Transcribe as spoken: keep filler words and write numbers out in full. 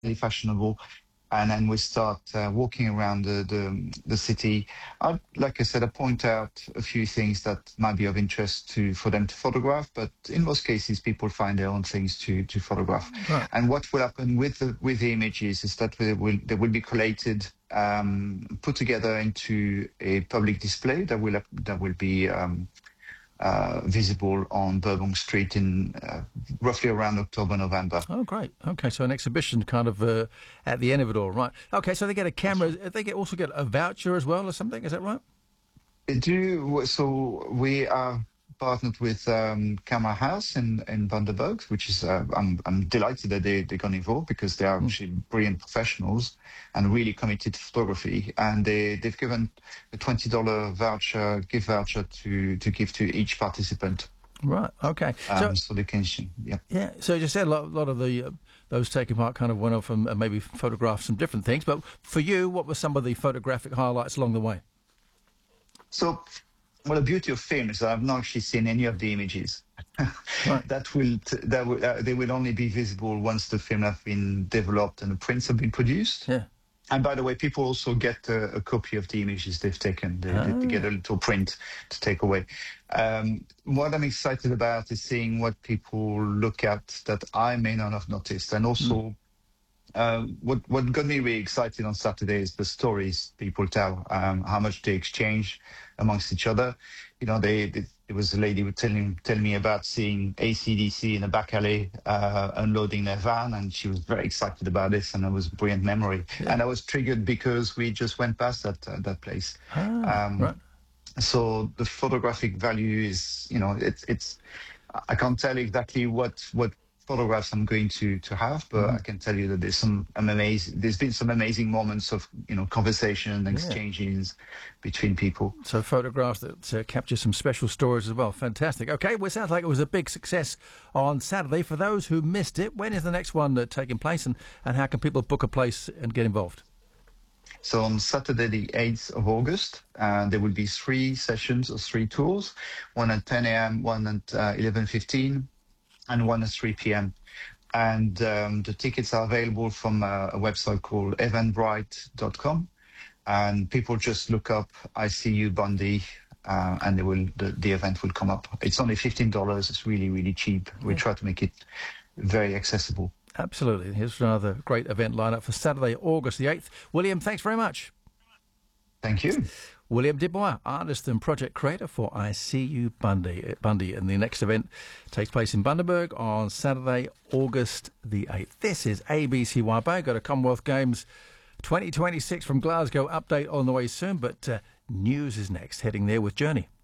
fashionable. And then we start uh, walking around the, the the city. I, like I said, I point out a few things that might be of interest to for them to photograph. But in most cases, people find their own things to to photograph. Right. And what will happen with the with the images is that they will they will be collated, um, put together into a public display that will that will be. Um, Uh, visible on Bourbon Street in uh, roughly around October, November. Oh, great. Okay, so an exhibition kind of uh, at the end of it all, right? Okay, so they get a camera. They get also get a voucher as well or something. Is that right? They do. So we are partnered with um, Camera House in in Vandenberg, which is uh, I'm I'm delighted that they they got involved because they are Mm. actually brilliant professionals and really committed to photography. And they they've given a twenty dollar voucher, gift voucher to to give to each participant. Right. Okay. Um, so so they can, yeah. yeah. So you said a lot, lot of the uh, those taking part kind of went off and uh, maybe photographed some different things. But for you, what were some of the photographic highlights along the way? So. Well, the beauty of film is that I've not actually seen any of the images. Right. that will t- that will uh, they will only be visible once the film have been developed and the prints have been produced. Yeah. And by the way, people also get a, a copy of the images they've taken. They, Oh. they get a little print to take away. Um, what I'm excited about is seeing what people look at that I may not have noticed, and also. Mm. Uh, what what got me really excited on Saturday is the stories people tell, um, how much they exchange amongst each other. You know, they, they there was a lady who telling telling me about seeing A C D C in a back alley uh, unloading their van, and she was very excited about this, and it was a brilliant memory. Yeah. And I was triggered because we just went past that uh, that place. Ah, um, right. So the photographic value is, you know, it's it's. I can't tell exactly what what. photographs I'm going to to have, but mm. I can tell you that there's some amazing. There's been some amazing moments of you know conversation and exchanges yeah. between people. So photographs that uh, capture some special stories as well. Fantastic. Okay, well, it sounds like it was a big success on Saturday. For those who missed it, when is the next one uh, taking place, and and how can people book a place and get involved? So on Saturday, the eighth of August, uh, there will be three sessions or three tours: one at ten a.m., one at uh, eleven fifteen. And one at three p.m. And um, the tickets are available from a, a website called eventbrite dot com. And people just look up I C U Bundy, uh, and they will the, the event will come up. It's only fifteen dollars. It's really, really cheap. Yeah. We try to make it very accessible. Absolutely. Here's another great event lineup for Saturday, August the eighth. William, thanks very much. Thank you. William Dubois, artist and project creator for I C U Bundy. Bundy, and the next event takes place in Bundaberg on Saturday, August the eighth. This is A B C Y Bay. Got a Commonwealth Games twenty twenty-six from Glasgow update on the way soon, but uh, news is next. Heading there with Journey.